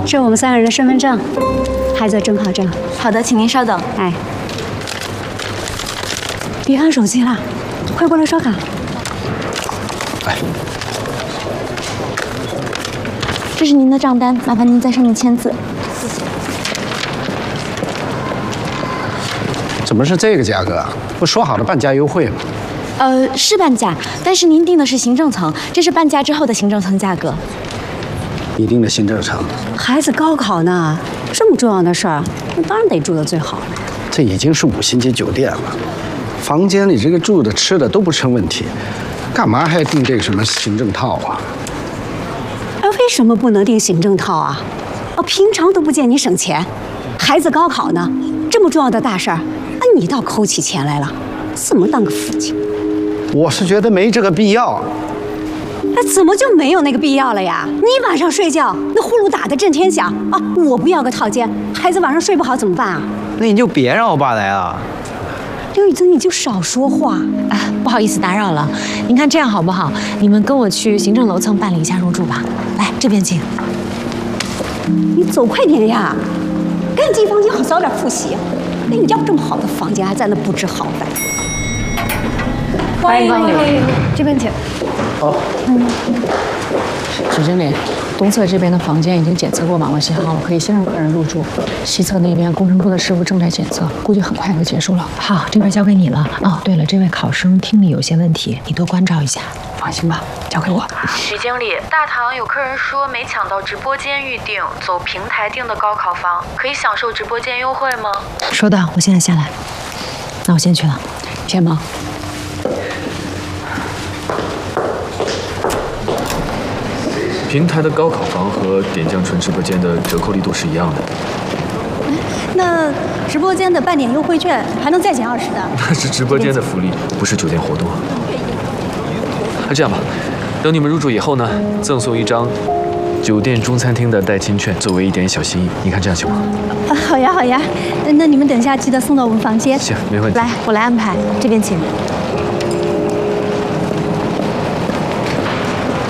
这我们3个人的身份证，还有准考证。 好的，请您稍等。 哎，别看手机了，快过来刷卡。 哎， 这是您的账单，麻烦您在上面签字。谢谢。 怎么是这个价格啊？不说好的半价优惠吗？ 是半价，但是您订的是行政层，这是半价之后的行政层价格。 你订的行政层， 孩子高考呢，这么重要的事儿，那当然得住的最好了。 这已经是5星级酒店了，房间里这个住的吃的都不成问题，干嘛还订这个什么行政套啊？ 为什么不能订行政套啊？平常都不见你省钱，孩子高考呢，这么重要的大事儿，你倒抠起钱来了，怎么当个父亲？ 我是觉得没这个必要。 怎么就没有那个必要了呀？你晚上睡觉那呼噜打得震天响啊！我不要个套间，孩子晚上睡不好怎么办啊？ 那你就别让我爸来了。 刘雨增，你就少说话。 不好意思打扰了，您看这样好不好？你们跟我去行政楼层办理一下入住吧。来，这边请。 你走快点呀，赶紧进房间好早点复习。你要这么好的房间，还在那不知好歹。 欢迎光临， 这边请。 好。 史经理，东侧这边的房间已经检测过网络信号了，可以先让客人入住。西侧那边工程部的师傅正在检测，估计很快就结束了。 好，这边交给你了。哦，对了，这位考生听力有些问题，你多关照一下。 放心吧，交给我。 许经理，大堂有客人说没抢到直播间预订，走平台订的高考房，可以享受直播间优惠吗？ 收到，我现在下来。那我先去了， 先忙。 平台的高考房和点将纯直播间的折扣力度是一样的。 那直播间的半点优惠券还能再减20的？ 那是直播间的福利，不是酒店活动。那这样吧，等你们入住以后呢，赠送1张酒店中餐厅的代金券，作为一点小心意。你看这样行吗？ 好呀好呀，那你们等下记得送到我们房间。 行，没问题。 来，我来安排，这边请。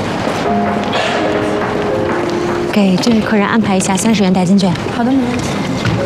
给这位客人安排一下30元代金券。 好的，没问题。